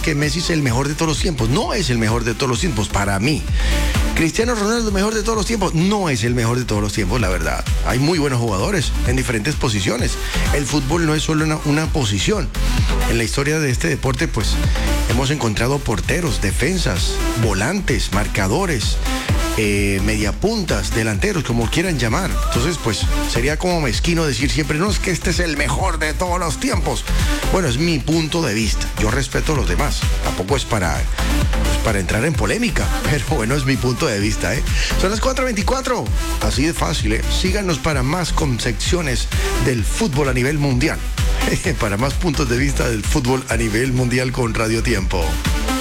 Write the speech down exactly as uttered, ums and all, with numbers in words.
que Messi es el mejor de todos los tiempos. No es el mejor de todos los tiempos, para mí. Cristiano Ronaldo, el mejor de todos los tiempos. No es el mejor de todos los tiempos, la verdad. Hay muy buenos jugadores en diferentes posiciones. El fútbol no es solo una, una posición. En la historia de este deporte, pues, hemos encontrado porteros, defensas, volantes, marcadores, eh, mediapuntas, delanteros, como quieran llamar. Entonces, pues, sería como mezquino decir siempre, no, es que este es el mejor de todos los tiempos. Bueno, es mi punto de vista. Yo respeto a los demás. Tampoco es para, pues, para entrar en polémica, pero bueno, es mi punto de vista, ¿eh? Son las cuatro veinticuatro. Así de fácil, ¿eh? Síganos para más concepciones del fútbol a nivel mundial. Para más puntos de vista del fútbol a nivel mundial con Radio Tiempo.